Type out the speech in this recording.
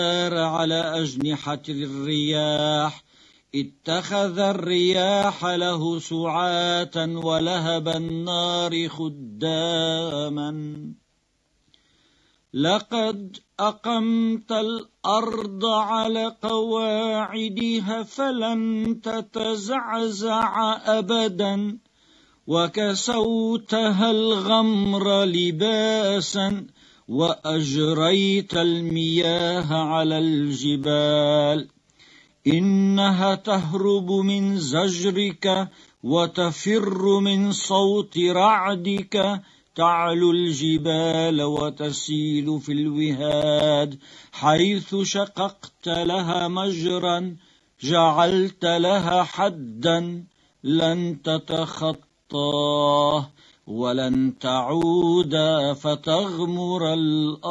على أجنحة الرياح اتخذ الرياح له سعاة ولهب النار خداما لقد أقمت الأرض على قواعدها فلن تتزعزع أبدا وكسوتها الغمر لباسا وأجريت المياه على الجبال إنها تهرب من زجرك وتفر من صوت رعدك تعلو الجبال وتسيل في الوهاد حيث شققت لها مجرا جعلت لها حدا لن تتخطاه ولن تعود فتغمر الأرض